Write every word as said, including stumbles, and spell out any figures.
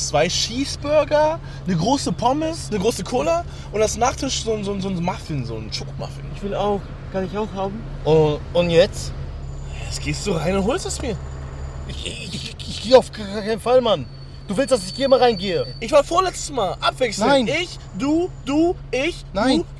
zwei Cheeseburger, eine große Pommes, eine große Cola und als Nachtisch so, ein- so, ein- so ein Muffin, so ein Schokomuffin. Ich will auch. Kann ich auch haben? Und, und jetzt? Jetzt gehst du rein und holst es mir. Ich, ich, ich, ich gehe auf gar keinen Fall, Mann. Du willst, dass ich hier mal reingehe? Ich war vorletztes Mal. Abwechselnd. Nein. Ich, du, du, ich, Nein. du.